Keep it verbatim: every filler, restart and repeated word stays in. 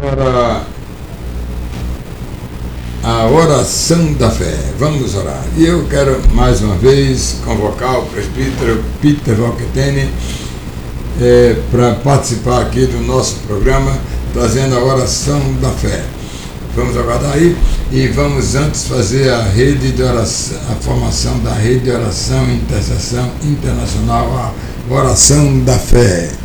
para a oração da fé. Vamos orar. E eu quero mais uma vez convocar o presbítero Peter Valquetene é, para participar aqui do nosso programa, trazendo a oração da fé. Vamos aguardar aí e vamos antes fazer a rede de oração, a formação da rede de oração e intercessão internacional, a oração da fé.